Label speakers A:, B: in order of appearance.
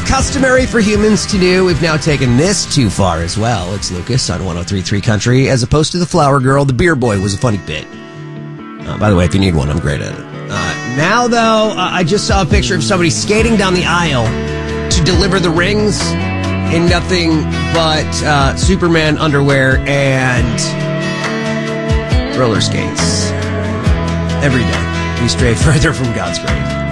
A: customary for humans to do, we've now taken this too far as well. It's Lucas on 103.3 Country. As opposed to the Flower Girl, the Beer Boy was a funny bit. By the way, if you need one, I'm great at it. Now, though, I just saw a picture of somebody skating down the aisle to deliver the rings in nothing but Superman underwear and roller skates. Every day, we stray further from God's grace.